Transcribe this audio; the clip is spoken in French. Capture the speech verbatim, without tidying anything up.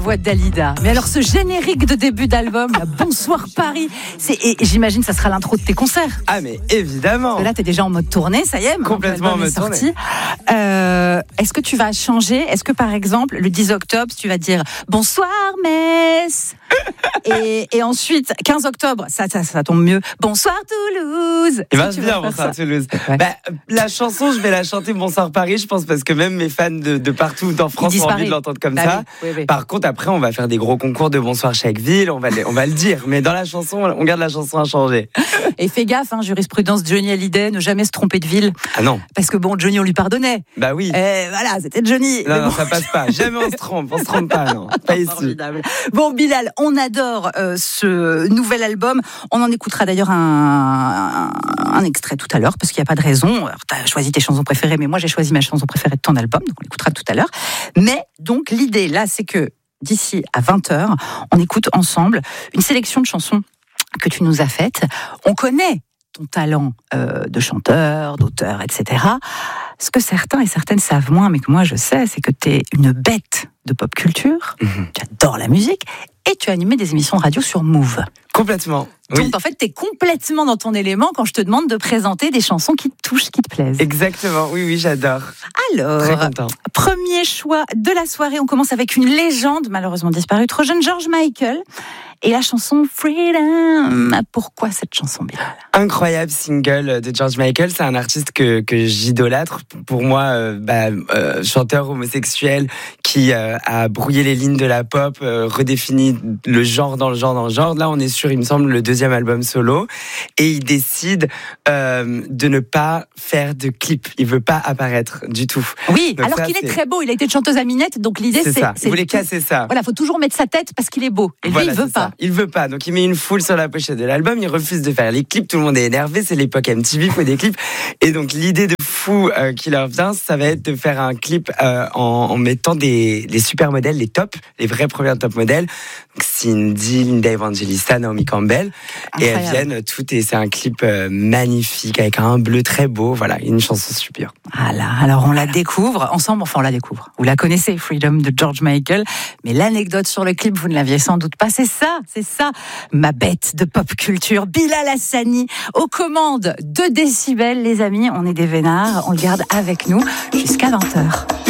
Voix de Dalida. Mais alors ce générique de début d'album, là, Bonsoir Paris, c'est, et j'imagine que ça sera l'intro de tes concerts. Ah mais évidemment. Parce que là t'es déjà en mode tournée, ça y est. Complètement en mode tournée. Euh, est-ce que tu vas changer? Est-ce que par exemple le dix octobre tu vas dire bonsoir Metz et, et ensuite quinze octobre, ça, ça, ça tombe mieux. Bonsoir Toulouse. Il va bien bonsoir Toulouse. Ouais. Bah, la chanson je vais la chanter Bonsoir Paris, je pense parce que même mes fans de, de partout en France ont envie de l'entendre comme bah ça. Oui, oui, oui. Par contre après on va faire des gros concours de Bonsoir chaque ville, on va, on va le dire, mais dans la chanson on garde la chanson inchangée. Et fais gaffe, hein, jurisprudence Johnny Hallyday, ne jamais se tromper de ville. Ah non. Parce que bon, Johnny on lui pardonnait. Bah oui. Et voilà, c'était Johnny. Non, mais non, bon. Ça passe pas. Jamais on se trompe, on se trompe pas, non. Pas ici. Formidable. Bon, Bilal, on adore euh, ce nouvel album. On en écoutera d'ailleurs un, un, un extrait tout à l'heure, parce qu'il n'y a pas de raison. Tu as choisi tes chansons préférées, mais moi j'ai choisi ma chanson préférée de ton album, donc on l'écoutera tout à l'heure. Mais donc l'idée là, c'est que d'ici à vingt heures, on écoute ensemble une sélection de chansons que tu nous as faites. On connaît ton talent euh, de chanteur, d'auteur, et cetera. Ce que certains et certaines savent moins, mais que moi je sais, c'est que tu es une bête de pop culture, mmh. Tu adores la musique, et tu as animé des émissions de radio sur Move. Complètement. Donc oui. En fait, tu es complètement dans ton élément quand je te demande de présenter des chansons qui te touchent, qui te plaisent. Exactement, oui, oui, j'adore. Alors, très content. Premier choix de la soirée, on commence avec une légende, malheureusement disparue, trop jeune, George Michael. Et la chanson Freedom. Pourquoi cette chanson, Bilal? Incroyable single de George Michael. C'est un artiste que, que j'idolâtre. Pour moi, euh, bah, euh, chanteur homosexuel qui euh, a brouillé les lignes de la pop, euh, redéfini le genre dans le genre dans le genre. Là, on est sur, il me semble, le deuxième album solo. Et il décide euh, de ne pas faire de clip. Il veut pas apparaître du tout. Oui, donc alors ça, qu'il est c'est... très beau. Il a été de chanteuse à Minette, donc l'idée, c'est... c'est... ça. c'est... Il voulait casser ça. Voilà, faut toujours mettre sa tête parce qu'il est beau. Et lui, voilà, il veut pas. Ça. Il veut pas. Donc, il met une foule sur la pochette de l'album. Il refuse de faire les clips. Tout le monde est énervé. C'est l'époque M T V, il faut des clips. Et donc, l'idée de fou euh, qui leur vient, ça va être de faire un clip euh, en, en mettant des les super modèles, les tops, les vrais premiers top modèles. Donc, Cindy, Linda Evangelista, Naomi Campbell. Incroyable. Et elles viennent toutes. Et c'est un clip euh, magnifique avec un bleu très beau. Voilà, une chanson super. Voilà. Alors, on la découvre ensemble. Enfin, on la découvre. Vous la connaissez, Freedom de George Michael. Mais l'anecdote sur le clip, vous ne l'aviez sans doute pas. C'est ça, c'est ça. Ma bête de pop culture, Bilal Hassani, aux commandes de Décibel, les amis. On est des vénards. On le garde avec nous jusqu'à vingt heures.